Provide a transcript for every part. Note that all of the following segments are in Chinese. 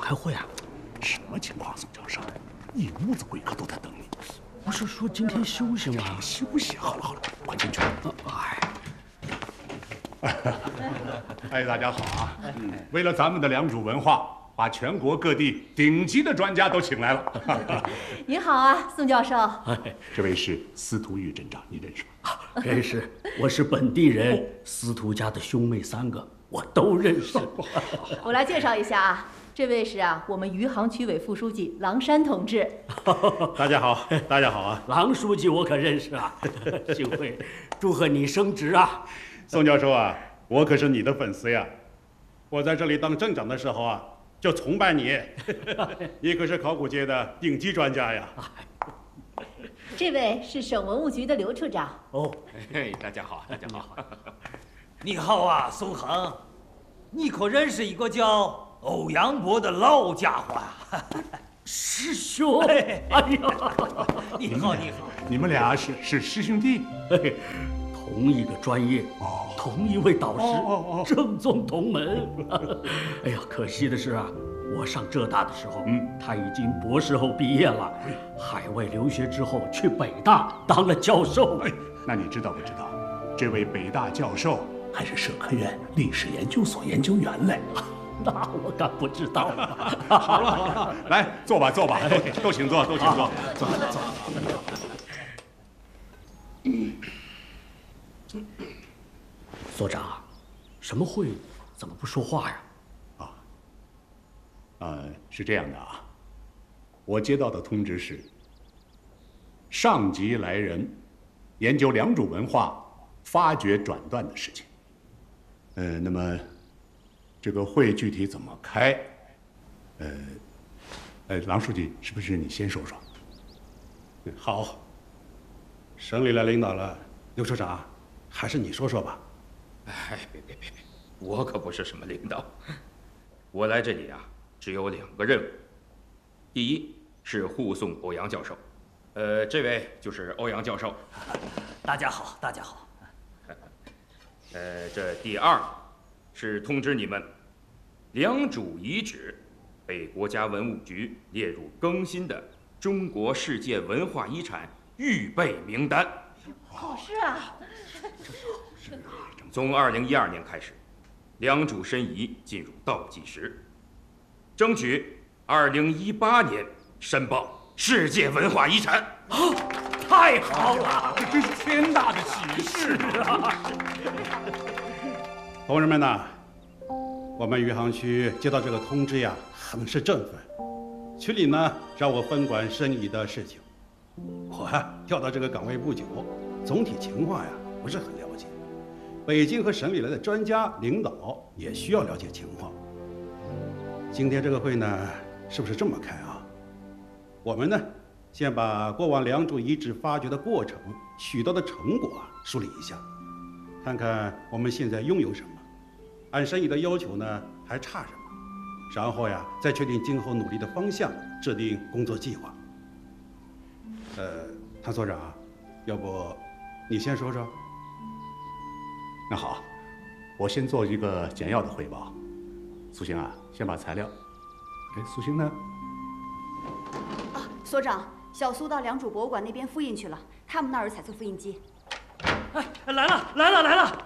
开会啊？ 什么情况，宋教授？一屋子贵客都在等你。 不是说今天休息吗？ 休息。好了，快进去。哎，大家好啊！为了咱们的良渚文化，把全国各地顶级的专家都请来了。 您好啊，宋教授。 这位是司徒玉镇长，你认识吗？ 认识，我是本地人。司徒家的兄妹3个，我都认识。 我来介绍一下啊，这位是我们余杭区委副书记郎山同志。 大家好，大家好啊！ 郎书记我可认识啊，幸会，祝贺你升职啊！ 宋教授啊，我可是你的粉丝呀！我在这里当镇长的时候啊，就崇拜你，你可是考古界的顶级专家呀！ 这位是省文物局的刘处长。 哦，嘿，大家好，大家好。 你好啊，宋恒，你可认识一个叫欧阳博的老家伙啊？ 师兄，哎呀， 你好， 你们俩是师兄弟？ 同一个专业，同一位导师，正宗同门。哎呀，可惜的是啊，我上浙大的时候，他已经博士后毕业了，海外留学之后去北大当了教授。 那你知道不知道，这位北大教授还是社科院历史研究所研究员嘞？ 那我敢不知道。 好了，来坐吧，都请坐，都请坐。 坐。所长，什么会？怎么不说话呀？ 是这样的啊，我接到的通知是，上级来人，研究良渚文化发掘转段的事情。那么这个会具体怎么开？郎书记，是不是你先说说？ 好，省里来领导了，刘处长，还是你说说吧。 哎，别，我可不是什么领导，我来这里啊，只有2个任务。第一是护送欧阳教授，这位就是欧阳教授。 大家好，大家好。 这第2是通知你们，良渚遗址被国家文物局列入更新的中国世界文化遗产预备名单。 好事啊！ 从2012年开始，良渚申遗进入倒计时，争取2018年申报世界文化遗产。 太好了， 这真是天大的喜事啊！ 同志们呐，我们余杭区接到这个通知呀，很是振奋。区里呢让我分管申遗的事情，我调到这个岗位不久，总体情况呀不是很了解。北京和省里来的专家领导也需要了解情况。今天这个会呢，是不是这么开啊？我们呢，先把过往良渚遗址发掘的过程、取得的成果梳理一下，看看我们现在拥有什么，按申遗的要求呢还差什么，然后呀，再确定今后努力的方向，制定工作计划。谭所长，要不你先说说？ 那好，我先做一个简要的汇报。苏星啊，先把材料。苏星呢？ 所长，小苏到良渚博物馆那边复印去了，他们那儿有彩色复印机。 来了！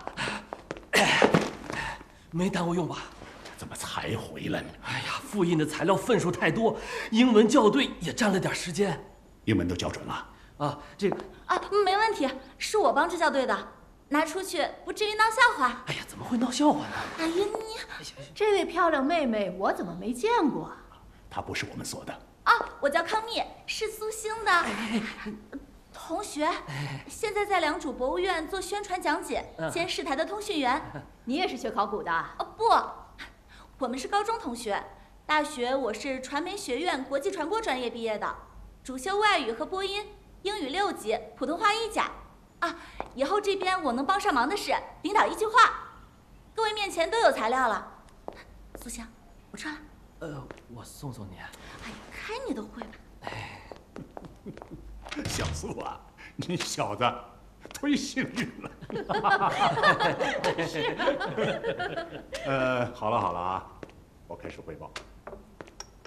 没耽误用吧？ 怎么才回来呢？ 哎呀，复印的材料份数太多，英文校对也占了点时间。 英文都校准了这个没问题，是我帮着校对的，拿出去不至于闹笑话。 哎呀，怎么会闹笑话呢？ 哎呀，这位漂亮妹妹我怎么没见过？ 她不是我们所的。 我叫康蜜，是苏星的同学，现在在良渚博物院做宣传讲解兼市台的通讯员。你也是学考古的？不，我们是高中同学。大学我是传媒学院国际传播专业毕业的，主修外语和播音，英语6级，普通话1甲。以后这边我能帮上忙的是领导一句话。各位面前都有材料了。苏星，我穿了。 我送你。 哎呀，开你的会吧。 小苏啊，你小子忒幸运了。好了啊，我开始汇报。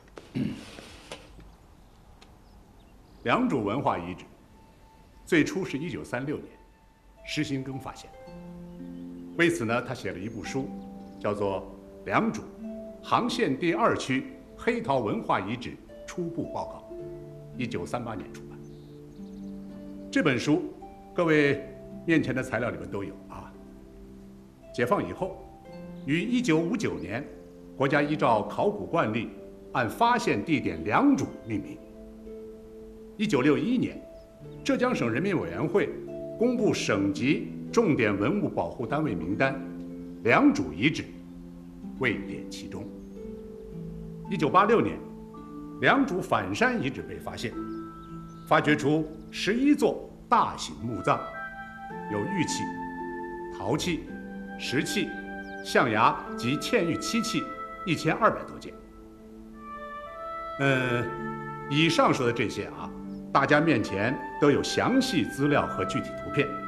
良渚文化遗址，最初是1936年，施新庚发现的。为此呢，他写了一部书，叫做《良渚杭县第2区黑陶文化遗址初步报告》，1938年出版。这本书，各位面前的材料里面都有啊。解放以后，于1959年，国家依照考古惯例，按发现地点良渚命名。1961年，浙江省人民委员会公布省级重点文物保护单位名单，良渚遗址位列其中。1986年，良渚反山遗址被发现，发掘出11座大型墓葬，有玉器、陶器、石器、象牙及嵌玉漆器1200多件。以上说的这些啊，大家面前都有详细资料和具体图片。